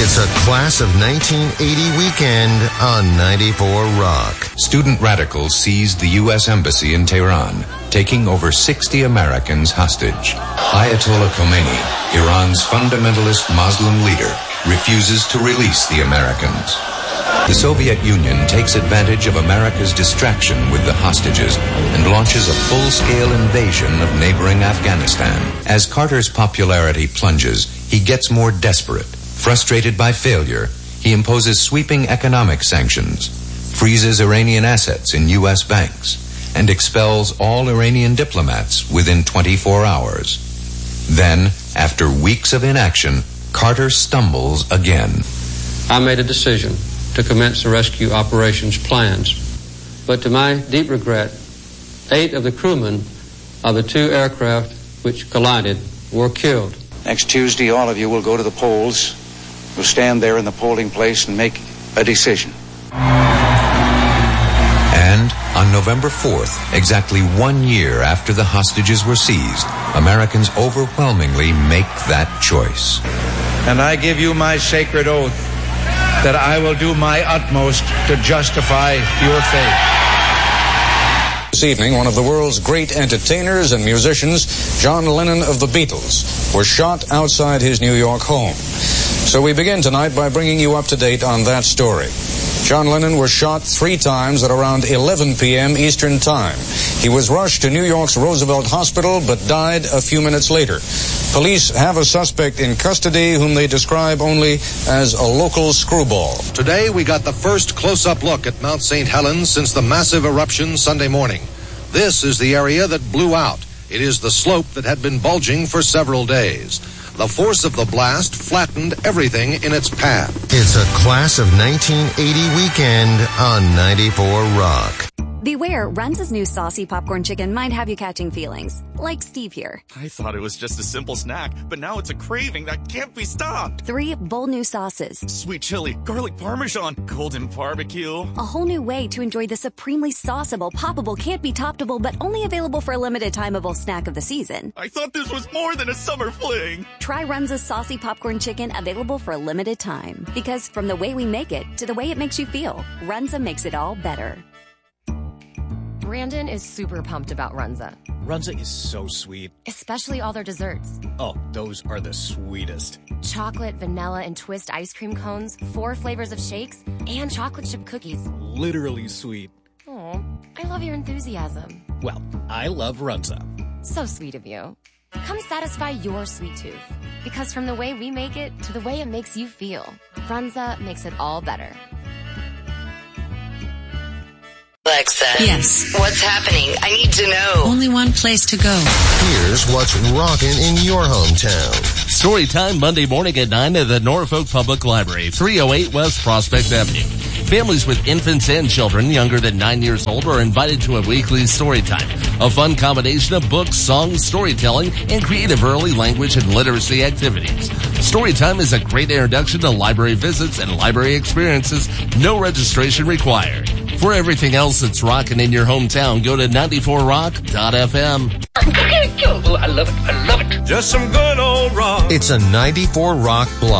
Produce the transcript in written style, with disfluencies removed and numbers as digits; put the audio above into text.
It's a class of 1980 weekend on 94 Rock. Student radicals seized the U.S. Embassy in Tehran, taking over 60 Americans hostage. Ayatollah Khomeini, Iran's fundamentalist Muslim leader, refuses to release the Americans. The Soviet Union takes advantage of America's distraction with the hostages and launches a full-scale invasion of neighboring Afghanistan. As Carter's popularity plunges, he gets more desperate. Frustrated by failure, he imposes sweeping economic sanctions, freezes Iranian assets in U.S. banks, and expels all Iranian diplomats within 24 hours. Then, after weeks of inaction, Carter stumbles again. I made a decision to commence the rescue operations plans, but to my deep regret, 8 of the crewmen of the 2 aircraft which collided were killed. Next Tuesday, all of you will go to the polls. We'll stand there in the polling place and make a decision. And on November 4th, exactly 1 year after the hostages were seized, Americans overwhelmingly make that choice. And I give you my sacred oath that I will do my utmost to justify your fate. This evening, one of the world's great entertainers and musicians, John Lennon of the Beatles, was shot outside his New York home. So we begin tonight by bringing you up to date on that story. John Lennon was shot 3 times at around 11 p.m. Eastern Time. He was rushed to New York's Roosevelt Hospital, but died a few minutes later. Police have a suspect in custody whom they describe only as a local screwball. Today, we got the first close-up look at Mount St. Helens since the massive eruption Sunday morning. This is the area that blew out. It is the slope that had been bulging for several days. The force of the blast flattened everything in its path. It's a class of 1980 weekend on 94 Rock. Beware, Runza's new saucy popcorn chicken might have you catching feelings. Like Steve here. I thought it was just a simple snack, but now it's a craving that can't be stopped. 3 bold new sauces. Sweet chili, garlic parmesan, golden barbecue. A whole new way to enjoy the supremely sauceable, poppable, can't be toppable, but only available for a limited timeable snack of the season. I thought this was more than a summer fling. Try Runza's saucy popcorn chicken, available for a limited time. Because from the way we make it to the way it makes you feel, Runza makes it all better. Brandon is super pumped about Runza. Runza is so sweet. Especially all their desserts. Oh, those are the sweetest. Chocolate, vanilla, and twist ice cream cones, 4 flavors of shakes, and chocolate chip cookies. Literally sweet. Oh, I love your enthusiasm. Well, I love Runza. So sweet of you. Come satisfy your sweet tooth. Because from the way we make it to the way it makes you feel, Runza makes it all better. Alexa. Yes. What's happening? I need to know. Only one place to go. Here's what's rockin' in your hometown. Storytime Monday morning at 9 at the Norfolk Public Library, 308 West Prospect Avenue. Families with infants and children younger than 9 years old are invited to a weekly story time. A fun combination of books, songs, storytelling, and creative early language and literacy activities. Storytime is a great introduction to library visits and library experiences. No registration required. For everything else that's rocking in your hometown, go to 94rock.fm. I love it. I love it. Just some good old rock. It's a 94 Rock blog.